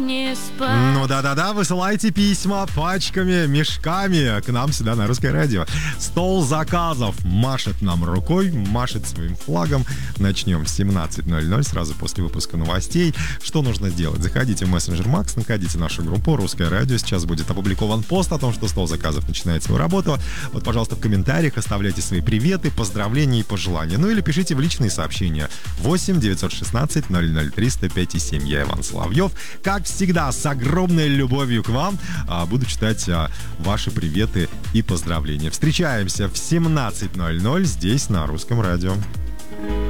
не спать. Ну да-да-да, высылайте письма пачками, мешками к нам сюда на Русское радио. Стол заказов машет нам рукой, машет своим флагом. Начнем с 17:00, сразу после выпуска новостей. Что нужно делать? Заходите в мессенджер Макс, находите нашу группу Русское радио. Сейчас будет опубликован пост о том, что стол заказов начинает свою работу. Вот, пожалуйста, в комментариях оставляйте свои приветы, поздравления и пожелания. Ну или пишите в личные сообщения. 8 916 003 105 7. Я Иван Соловьев. Как всегда, с огромной любовью к вам буду читать ваши приветы и поздравления. Встречаемся в 17:00 здесь, на Русском радио.